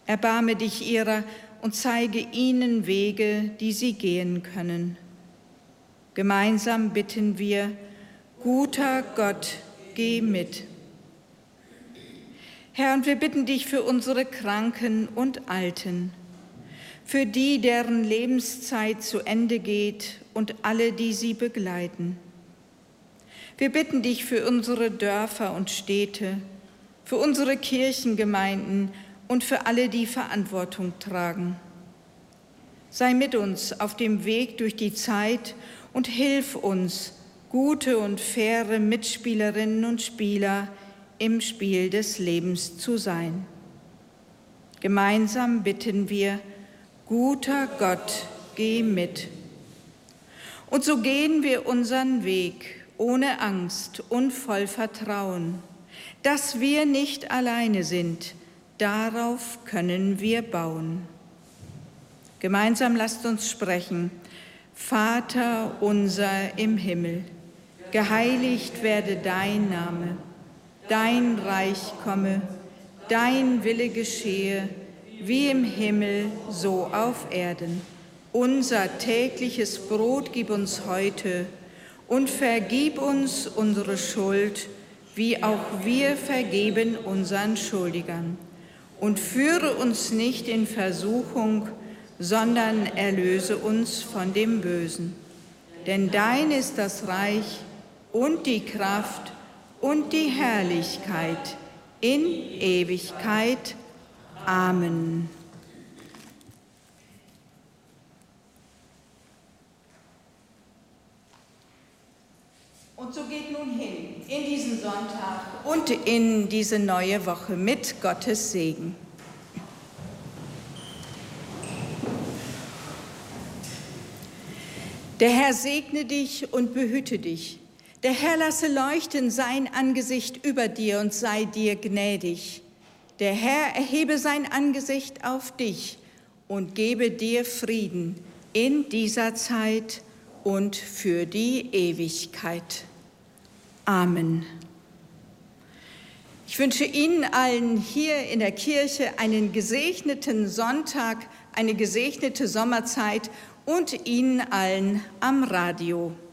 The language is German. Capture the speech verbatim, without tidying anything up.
Erbarme dich ihrer und zeige ihnen Wege, die sie gehen können. Gemeinsam bitten wir, guter Gott, geh mit. Herr, und wir bitten dich für unsere Kranken und Alten, für die, deren Lebenszeit zu Ende geht und alle, die sie begleiten. Wir bitten dich für unsere Dörfer und Städte, für unsere Kirchengemeinden und für alle, die Verantwortung tragen. Sei mit uns auf dem Weg durch die Zeit und hilf uns, gute und faire Mitspielerinnen und Spieler im Spiel des Lebens zu sein. Gemeinsam bitten wir, guter Gott, geh mit. Und so gehen wir unseren Weg ohne Angst und voll Vertrauen, dass wir nicht alleine sind. Darauf können wir bauen. Gemeinsam lasst uns sprechen. Vater unser im Himmel, geheiligt werde dein Name. Dein Reich komme, dein Wille geschehe, wie im Himmel, so auf Erden. Unser tägliches Brot gib uns heute und vergib uns unsere Schuld, wie auch wir vergeben unseren Schuldigern. Und führe uns nicht in Versuchung, sondern erlöse uns von dem Bösen. Denn dein ist das Reich und die Kraft und die Herrlichkeit in Ewigkeit. Amen. Und so geht nun hin in diesen Sonntag und in diese neue Woche mit Gottes Segen. Der Herr segne dich und behüte dich. Der Herr lasse leuchten sein Angesicht über dir und sei dir gnädig. Der Herr erhebe sein Angesicht auf dich und gebe dir Frieden in dieser Zeit und für die Ewigkeit. Amen. Ich wünsche Ihnen allen hier in der Kirche einen gesegneten Sonntag, eine gesegnete Sommerzeit und Ihnen allen am Radio.